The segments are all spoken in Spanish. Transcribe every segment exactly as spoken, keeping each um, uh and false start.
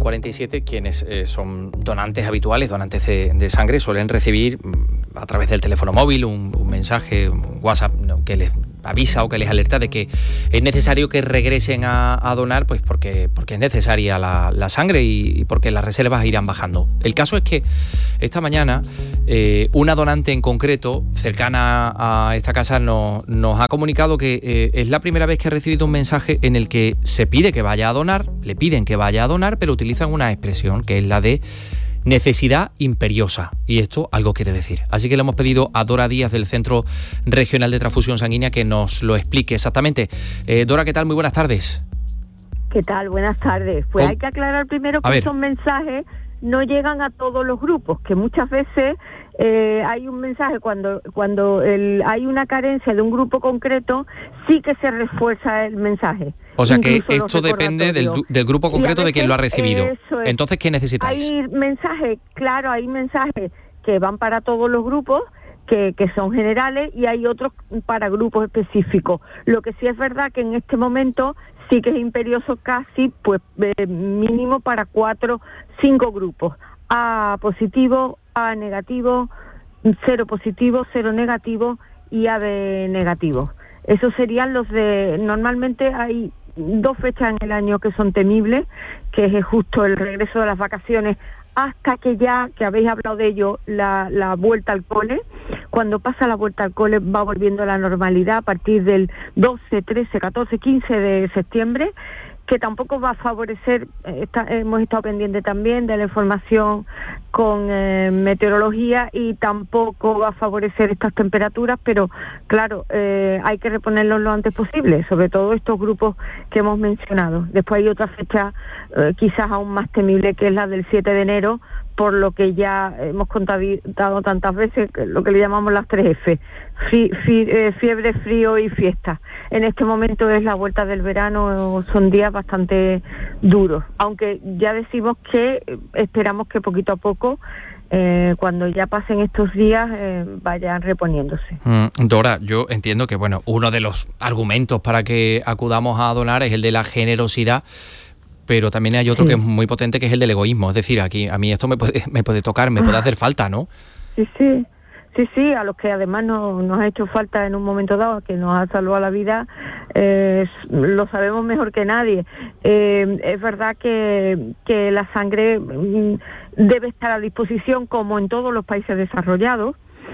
cuarenta y siete, quienes eh, son donantes habituales, donantes de, de sangre, suelen recibir a través del teléfono móvil un, un mensaje, un WhatsApp, ¿no?, que les avisa o que les alerta de que es necesario que regresen a, a donar, pues porque, porque es necesaria la, la sangre y, y porque las reservas irán bajando. El caso es que esta mañana eh, una donante en concreto, cercana a esta casa, nos, nos ha comunicado que eh, es la primera vez que ha recibido un mensaje en el que se pide que vaya a donar, le piden que vaya a donar, pero utilizan una expresión que es la de necesidad imperiosa, y esto algo quiere decir. Así que le hemos pedido a Dora Díaz del Centro Regional de Transfusión Sanguínea que nos lo explique exactamente. Eh, Dora, ¿qué tal? Muy buenas tardes. ¿Qué tal? Buenas tardes. Pues ¿Cómo? Hay que aclarar primero que esos mensajes no llegan a todos los grupos, que muchas veces eh, hay un mensaje cuando cuando el, hay una carencia de un grupo concreto, sí que se refuerza el mensaje. O sea que esto depende del, del grupo concreto de quien lo ha recibido. Entonces, ¿qué necesitáis? Hay mensajes, claro, hay mensajes que van para todos los grupos, que, que son generales, y hay otros para grupos específicos. Lo que sí es verdad que en este momento sí que es imperioso casi, pues eh, mínimo para cuatro, cinco grupos. A positivo, A negativo, cero positivo, cero negativo y A B negativo. Esos serían los de... Normalmente hay dos fechas en el año que son temibles, que es justo el regreso de las vacaciones, hasta que ya, que habéis hablado de ello, la, la vuelta al cole. Cuando pasa la vuelta al cole va volviendo a la normalidad a partir del doce, trece, catorce, quince de septiembre, que tampoco va a favorecer, está, hemos estado pendientes también de la información con eh, meteorología, y tampoco va a favorecer estas temperaturas, pero claro, eh, hay que reponerlos lo antes posible, sobre todo estos grupos que hemos mencionado. Después hay otra fecha eh, quizás aún más temible, que es la del siete de enero, por lo que ya hemos contado tantas veces, lo que le llamamos las tres F, Fie, fie, fiebre, frío y fiesta. En este momento es la vuelta del verano, son días bastante duros, aunque ya decimos que esperamos que poquito a poco, eh, cuando ya pasen estos días, eh, vayan reponiéndose. Mm, Dora, yo entiendo que bueno, uno de los argumentos para que acudamos a donar es el de la generosidad, pero también hay otro sí. que es muy potente, que es el del egoísmo. Es decir, aquí a mí esto me puede, me puede tocar, me ah. puede hacer falta, ¿no? Sí, sí. Sí, sí, a los que además no, nos ha hecho falta en un momento dado, que nos ha salvado la vida, eh, lo sabemos mejor que nadie. Eh, es verdad que, que la sangre mm, debe estar a disposición, como en todos los países desarrollados.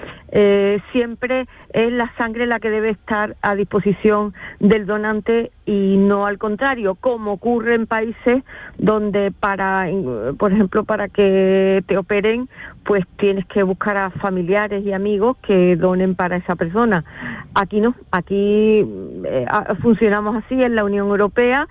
Eh, siempre es la sangre la que debe estar a disposición del donante y no al contrario, como ocurre en países donde para, por ejemplo, para que te operen, pues tienes que buscar a familiares y amigos que donen para esa persona. Aquí no, aquí eh, funcionamos así en la Unión Europea.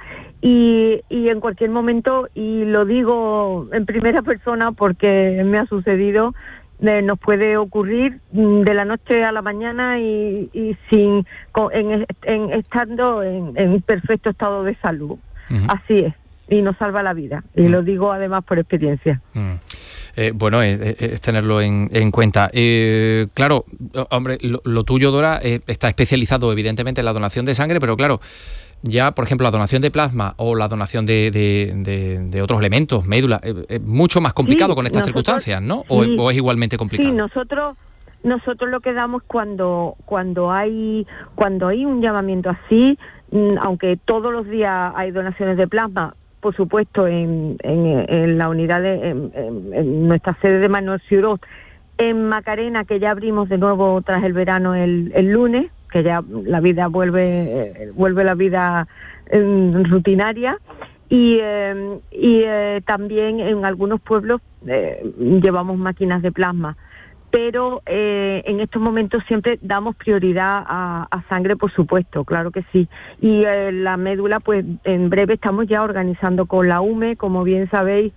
Y, y en cualquier momento, y lo digo en primera persona porque me ha sucedido, Eh, nos puede ocurrir de la noche a la mañana y, y sin en, en estando en, en perfecto estado de salud. Uh-huh. Así es, y nos salva la vida, y uh-huh. lo digo además por experiencia. Uh-huh. Eh, bueno, es, es tenerlo en, en cuenta. Eh, claro, hombre, lo, lo tuyo, Dora, eh, está especializado evidentemente en la donación de sangre, pero claro, ya, por ejemplo, la donación de plasma o la donación de, de, de, de otros elementos, médula, es, es mucho más complicado sí, con estas nosotros, circunstancias, ¿no? ¿O, sí, ¿O es igualmente complicado? Sí, nosotros nosotros lo que damos cuando cuando hay cuando hay un llamamiento así, aunque todos los días hay donaciones de plasma, por supuesto, en, en, en la unidad de en, en, en nuestra sede de Manuel Ciurós, en Macarena, que ya abrimos de nuevo tras el verano el, el lunes, que ya la vida vuelve eh, vuelve la vida eh, rutinaria, y eh, y eh, también en algunos pueblos eh, llevamos máquinas de plasma, pero eh, en estos momentos siempre damos prioridad a, a sangre, por supuesto, claro que sí. Y eh, la médula, pues en breve estamos ya organizando con la U M E, como bien sabéis,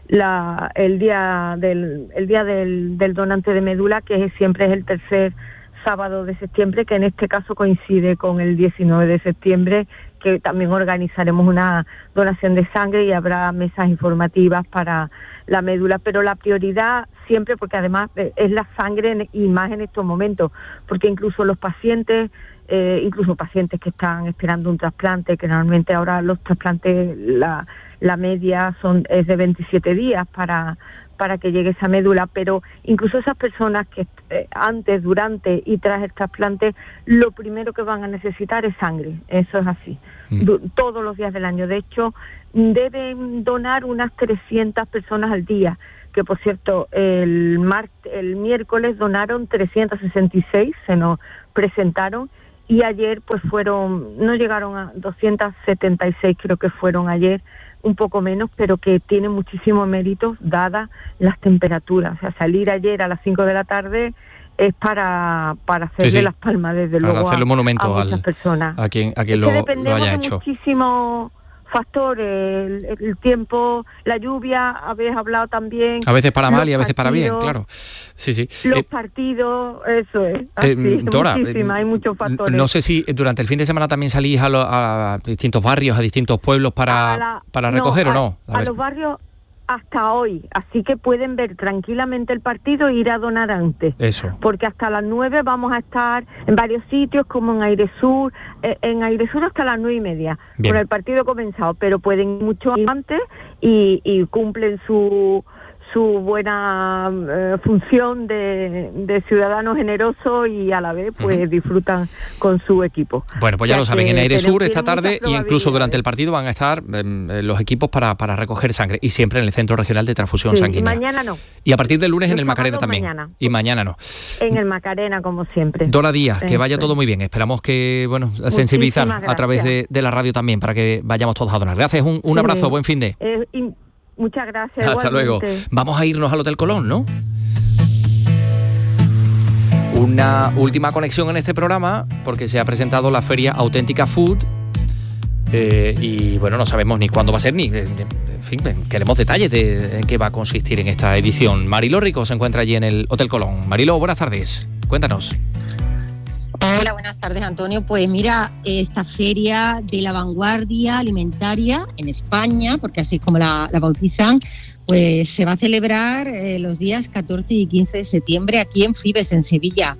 la el día del el día del, del donante de médula, que siempre es el tercer sábado de septiembre, que en este caso coincide con el diecinueve de septiembre, que también organizaremos una donación de sangre y habrá mesas informativas para la médula, pero la prioridad siempre, porque además es la sangre y más en estos momentos, porque incluso los pacientes, eh, incluso pacientes que están esperando un trasplante, que normalmente ahora los trasplantes, la la media son es de veintisiete días para para que llegue esa médula, pero incluso esas personas que eh, antes, durante y tras el trasplante, lo primero que van a necesitar es sangre, eso es así, mm. du- todos los días del año. De hecho, deben donar unas trescientas personas al día, que por cierto, el, mart- el miércoles donaron trescientas sesenta y seis, se nos presentaron, y ayer pues fueron, no llegaron a doscientas setenta y seis, creo que fueron ayer, un poco menos, pero que tiene muchísimo mérito dadas las temperaturas. O sea, salir ayer a las cinco de la tarde es para, para hacerle sí, sí. las palmas, desde para luego, hacerle un monumento a, a muchas al, personas. A quien, a quien es lo, que dependemos lo haya de hecho. muchísimos factores, el, el tiempo, la lluvia, habéis hablado también. A veces para mal y a veces para bien, claro. Sí, sí. Los eh, partidos, eso es. Así, eh, Dora, muchísimas, hay muchos factores. No sé si durante el fin de semana también salís a, lo, a distintos barrios, a distintos pueblos para, la, para recoger no, o no. A, a los barrios hasta hoy, así que pueden ver tranquilamente el partido e ir a donar antes. Eso. Porque hasta las nueve vamos a estar en varios sitios, como en Airesur, eh, en Airesur hasta las nueve y media, Bien. con el partido comenzado, pero pueden ir mucho antes y, y cumplen su su buena eh, función de, de ciudadano generoso y a la vez pues uh-huh. disfrutan con su equipo. Bueno, pues ya, ya lo saben, en Airesur esta tarde y incluso durante el partido van a estar eh, los equipos para, para recoger sangre y siempre en el Centro Regional de Transfusión sí, Sanguínea. Y mañana no. Y a partir del lunes el en el Macarena también. Mañana. Y mañana no. En el Macarena, como siempre. Dora Díaz, que vaya todo muy bien. Esperamos que, bueno, a sensibilizar a través de, de la radio también para que vayamos todos a donar. Gracias, un, un sí. abrazo, buen fin de. Eh, y... Muchas gracias. Hasta igualmente. luego. Vamos a irnos al Hotel Colón, ¿no? Una última conexión en este programa, porque se ha presentado la feria Auténtica Food. Eh, y bueno, no sabemos ni cuándo va a ser, ni. En fin, queremos detalles de en qué va a consistir en esta edición. Mariló Rico se encuentra allí en el Hotel Colón. Mariló, buenas tardes. Cuéntanos. Hola, buenas tardes, Antonio. Pues mira, esta feria de la vanguardia alimentaria en España, porque así es como la, la bautizan, pues se va a celebrar eh, los días catorce y quince de septiembre aquí en Fibes, en Sevilla.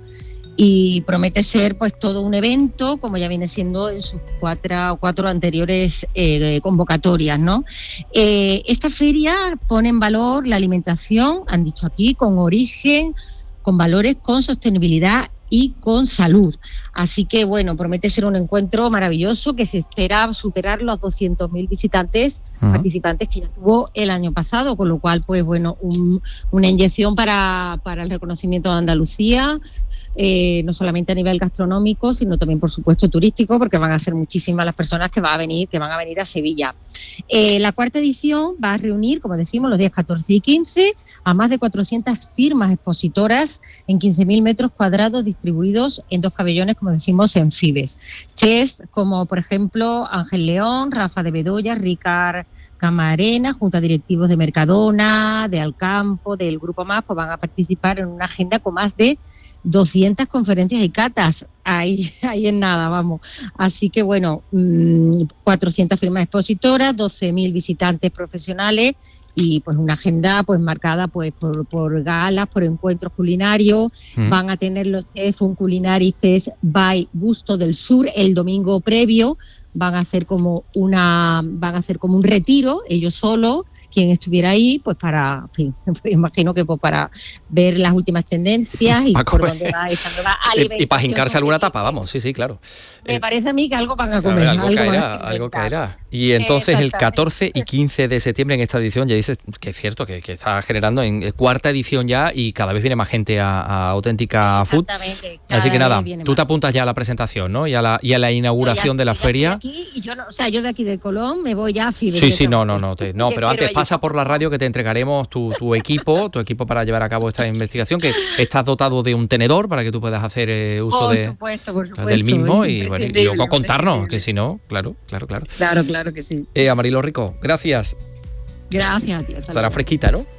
Y promete ser pues todo un evento, como ya viene siendo en sus cuatro, cuatro anteriores eh, convocatorias, ¿no? Eh, esta feria pone en valor la alimentación, han dicho aquí, con origen, con valores, con sostenibilidad y con salud. Así que, bueno, promete ser un encuentro maravilloso que se espera superar los doscientos mil visitantes, uh-huh. participantes que ya tuvo el año pasado, con lo cual, pues bueno, un, una inyección para, para el reconocimiento de Andalucía, eh, no solamente a nivel gastronómico, sino también, por supuesto, turístico, porque van a ser muchísimas las personas que, va a venir, que van a venir a Sevilla. Eh, la cuarta edición va a reunir, como decimos, los días catorce y quince, a más de cuatrocientas firmas expositoras en quince mil metros cuadrados distribuidos en dos pabellones, como decimos, en Fibes. Chefs como, por ejemplo, Ángel León, Rafa de Bedoya, Ricard Camarena, junto a directivos de Mercadona, de Alcampo, del Grupo Más, pues van a participar en una agenda con más de doscientas conferencias y catas, ahí, ahí en nada, vamos. Así que bueno, mmm, cuatrocientas firmas expositoras, doce mil visitantes profesionales y pues una agenda pues marcada pues por, por galas, por encuentros culinarios. Mm. Van a tener los chefs un Culinary Fest by Gusto del Sur el domingo previo. Van a hacer como una, van a hacer como un retiro, ellos solos, quien estuviera ahí, pues para, en fin, imagino que pues para ver las últimas tendencias y por dónde va esta nueva alimentación. Y, y para hincarse alguna tapa, vamos, sí, sí, claro. Me eh, parece a mí que algo van a comer. A ver, algo, algo caerá, algo caerá. Y entonces el catorce y quince de septiembre en esta edición, ya dices que es cierto, que, que está generando en cuarta edición ya y cada vez viene más gente a, a Auténtica Food. Exactamente. Así que nada, tú te apuntas ya a la presentación, ¿no? Y a la, y a la inauguración ya, de la ya feria. Aquí, y yo no, o sea, yo de aquí de Colón me voy ya a Fibes. Sí, sí, no, no, no, te, no, pero antes pasa por la radio que te entregaremos tu, tu equipo, tu equipo para llevar a cabo esta investigación, que estás dotado de un tenedor para que tú puedas hacer eh, uso por de, supuesto, por supuesto, del mismo y, bueno, y luego contarnos, que si no, claro, claro, claro. Claro, claro que sí. Eh, Mariló Rico, gracias. Gracias, tío. Estará fresquita, ¿no?